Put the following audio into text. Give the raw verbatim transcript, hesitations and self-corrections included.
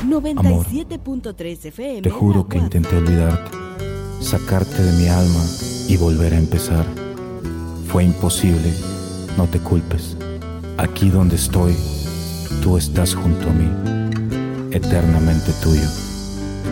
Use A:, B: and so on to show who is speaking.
A: Amor,
B: noventa y siete punto tres F M.
A: te juro que intenté olvidarte, sacarte de mi alma y volver a empezar. Fue imposible, no te culpes. Aquí donde estoy, tú estás junto a mí, eternamente tuyo.